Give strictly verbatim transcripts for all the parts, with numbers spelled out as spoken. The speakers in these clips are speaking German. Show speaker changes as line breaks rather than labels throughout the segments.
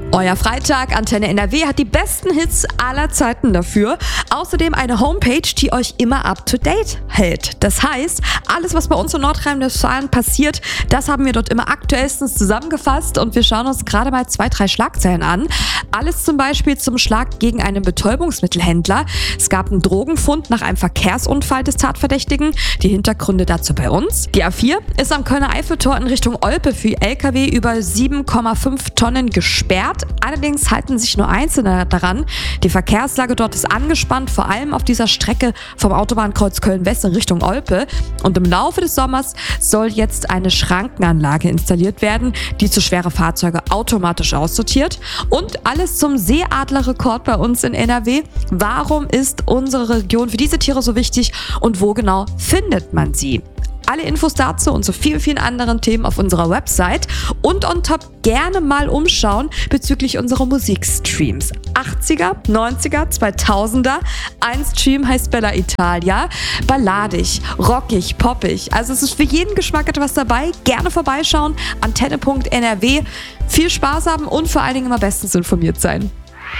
Euer Freitag, Antenne N R W hat die besten Hits aller Zeiten dafür. Außerdem eine Homepage, die euch immer up-to-date hält. Das heißt, alles, was bei uns in Nordrhein-Westfalen passiert, das haben wir dort immer aktuellstens zusammengefasst und wir schauen uns gerade mal zwei, drei Schlagzeilen an. Alles zum Beispiel zum Schlag gegen einen Betäubungsmittelhändler. Es gab einen Drogenfund nach einem Verkehrsunfall des Tatverdächtigen. Die Hintergründe dazu bei uns. Die A vier ist am Kölner Eiffeltor in Richtung Olpe für L K W über sieben Komma fünf Tonnen gesperrt. Allerdings halten sich nur Einzelne daran. Die Verkehrslage dort ist angespannt, vor allem auf dieser Strecke vom Autobahnkreuz Köln-West in Richtung Olpe. Und im Laufe des Sommers soll jetzt eine Schrankenanlage installiert werden, die zu schwere Fahrzeuge automatisch aussortiert. Und alles zum Seeadlerrekord bei uns in N R W. Warum ist unsere Region für diese Tiere so wichtig und wo genau findet man sie? Alle Infos dazu und so vielen, vielen anderen Themen auf unserer Website und on top gerne mal umschauen bezüglich unserer Musikstreams. achtziger, neunziger, zweitausender. Ein Stream heißt Bella Italia. Balladig, rockig, poppig. Also es ist für jeden Geschmack etwas dabei. Gerne vorbeischauen. Antenne Punkt N R W. Viel Spaß haben und vor allen Dingen immer bestens informiert sein.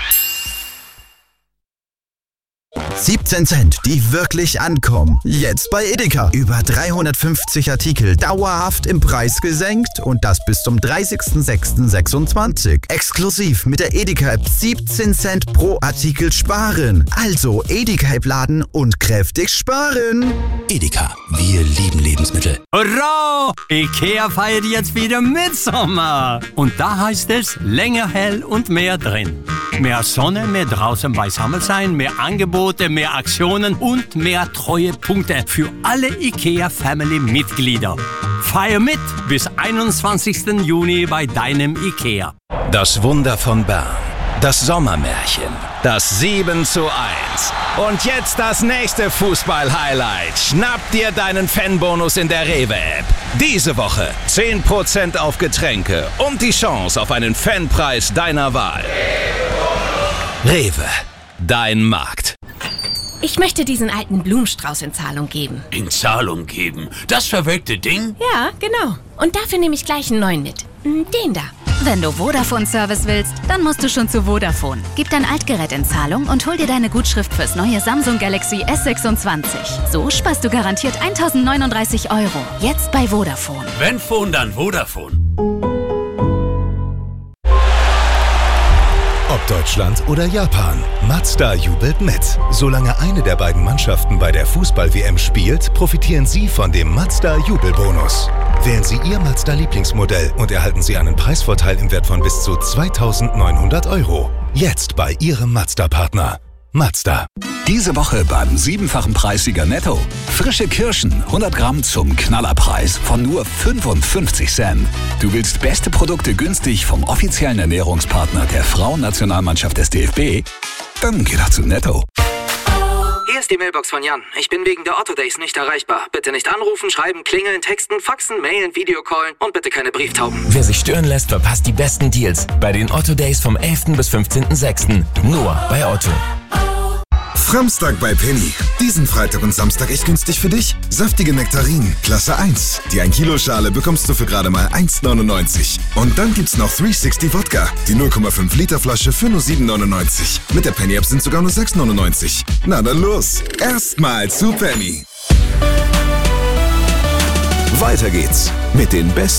siebzehn Cent, die wirklich ankommen. Jetzt bei Edeka. Über dreihundertfünfzig Artikel dauerhaft im Preis gesenkt und das bis zum dreißigsten sechsten sechsundzwanzig. Exklusiv mit der Edeka-App siebzehn Cent pro Artikel sparen. Also Edeka-App laden und kräftig sparen.
Edeka, wir lieben Lebensmittel.
Hurra! Ikea feiert jetzt wieder Mitsommer. Und da heißt es länger hell und mehr drin. Mehr Sonne, mehr draußen beisammen sein, mehr Angebote, mehr Aktionen und mehr Treuepunkte für alle IKEA-Family-Mitglieder. Feier mit bis einundzwanzigsten Juni bei deinem IKEA.
Das Wunder von Bern. Das Sommermärchen. Das sieben zu eins. Und jetzt das nächste Fußball-Highlight. Schnapp dir deinen Fanbonus in der Rewe-App. Diese Woche zehn Prozent auf Getränke und die Chance auf einen Fanpreis deiner Wahl. Rewe, dein Markt.
Ich möchte diesen alten Blumenstrauß in Zahlung geben.
In Zahlung geben? Das verwelkte Ding?
Ja, genau. Und dafür nehme ich gleich einen neuen mit. Den da.
Wenn du Vodafone-Service willst, dann musst du schon zu Vodafone. Gib dein Altgerät in Zahlung und hol dir deine Gutschrift fürs neue Samsung Galaxy S sechsundzwanzig. So sparst du garantiert eintausendneununddreißig Euro. Jetzt bei Vodafone.
Wenn Phone, dann Vodafone.
Ob Deutschland oder Japan, Mazda jubelt mit. Solange eine der beiden Mannschaften bei der Fußball-W M spielt, profitieren Sie von dem Mazda-Jubelbonus. Wählen Sie Ihr Mazda-Lieblingsmodell und erhalten Sie einen Preisvorteil im Wert von bis zu zweitausendneunhundert Euro. Jetzt bei Ihrem Mazda-Partner. Mazda.
Diese Woche beim siebenfachen Preissieger Netto. Frische Kirschen, hundert Gramm zum Knallerpreis von nur fünfundfünfzig Cent. Du willst beste Produkte günstig vom offiziellen Ernährungspartner der Frauennationalmannschaft des D F B? Dann geh doch zu Netto.
Hier ist die Mailbox von Jan. Ich bin wegen der Otto Days nicht erreichbar. Bitte nicht anrufen, schreiben, klingeln, texten, faxen, mailen, Videocallen und bitte keine Brieftauben.
Wer sich stören lässt, verpasst die besten Deals bei den Otto Days vom elften bis fünfzehnten sechsten Nur bei Otto.
Framstag bei Penny. Diesen Freitag und Samstag echt günstig für dich. Saftige Nektarinen, Klasse eins. Die ein Kilo Schale bekommst du für gerade mal eins neunundneunzig. Und dann gibt's noch dreihundertsechzig Wodka. Die null Komma fünf Liter Flasche für nur sieben neunundneunzig. Mit der Penny App sind sogar nur sechs neunundneunzig. Na dann los. Erstmal zu Penny.
Weiter geht's mit den besten